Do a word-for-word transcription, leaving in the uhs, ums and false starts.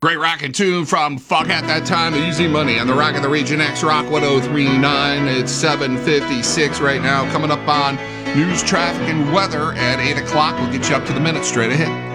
Great rockin' tune from Fuck At That Time, Easy Money on the Rock of the Region X Rock one oh three point nine. It's seven fifty-six right now. Coming up on news, traffic, and weather at eight o'clock. We'll get you up to the minute straight ahead.